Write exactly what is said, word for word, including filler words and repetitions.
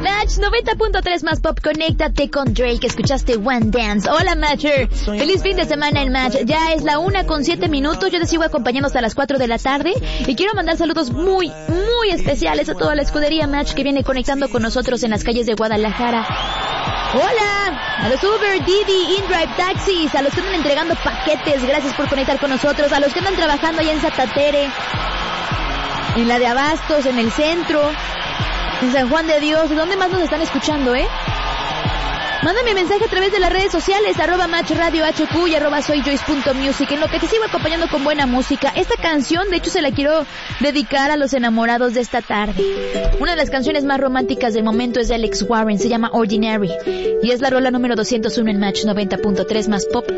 Match noventa punto tres más pop, conéctate con Drake, escuchaste One Dance. Hola Matcher, feliz fin de semana en Match. Ya es la una con siete minutos, yo te sigo acompañando hasta las cuatro de la tarde y quiero mandar saludos muy, muy especiales a toda la escudería Match que viene conectando con nosotros en las calles de Guadalajara. Hola a los Uber, Didi, InDrive, Taxis, a los que andan entregando paquetes, gracias por conectar con nosotros, a los que andan trabajando allá en Zatatere, en la de Abastos, en el centro, en San Juan de Dios. ¿Dónde más nos están escuchando, eh? Mándame mensaje a través de las redes sociales, arroba Match Radio H Q y arroba soy Joyce punto music, en lo que te sigo acompañando con buena música. Esta canción, de hecho, se la quiero dedicar a los enamorados de esta tarde. Una de las canciones más románticas del momento es de Alex Warren, se llama Ordinary, y es la rola número doscientos uno en Match noventa punto tres más pop.